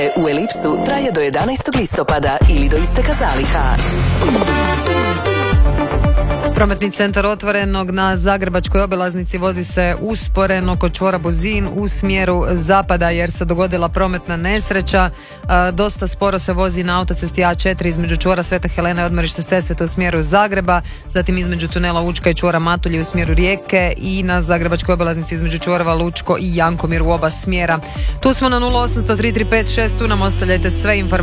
U Elipsu traje do 11. listopada ili do isteka zaliha. Prometni centar Otvorenog na Zagrebačkoj obilaznici vozi se usporeno kod čvora Buzin u smjeru zapada jer se dogodila prometna nesreća. Dosta sporo se vozi na autocesti A4 između čvora Sveta Helena i odmorišta Sesvete u smjeru Zagreba, zatim između tunela Učka i čvora Matulji u smjeru Rijeke i na Zagrebačkoj obilaznici između čvorova Lučko i Jankomir u oba smjera. Tu smo na 0800 335 6, tu nam ostavljajte sve informacije